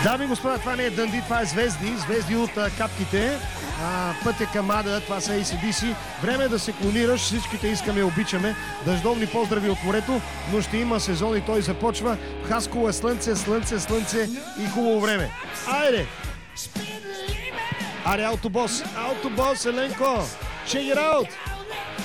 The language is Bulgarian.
Дами и господа, това не е Дънди, това е Звезди. Звезди от капките. Пътя към Ада, това са ACDC. Време е да се клонираш, всичките искаме и обичаме. Дъждовни поздрави от морето, но ще има сезон и той започва. В Хасково е слънце, слънце, слънце и хубаво време. Айде! Аре, Аутобос, Еленко! Check it out!